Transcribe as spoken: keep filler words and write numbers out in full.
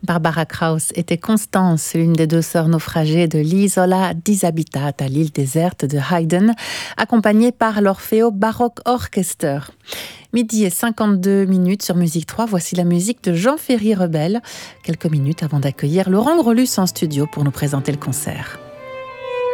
Barbara Krauss était Constance, l'une des deux sœurs naufragées de l'Isola Disabitata, l'île déserte de Haydn, accompagnée par l'Orfeo Baroque Orchester. Midi et cinquante-deux minutes sur Musique trois, voici la musique de Jean Ferry Rebelle. Quelques minutes avant d'accueillir Laurent Grelus en studio pour nous présenter le concert.